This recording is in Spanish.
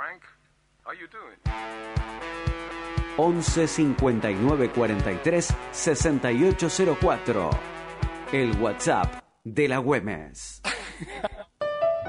Frank. How you doing? 11 59 43 6804. El WhatsApp de la Güemes.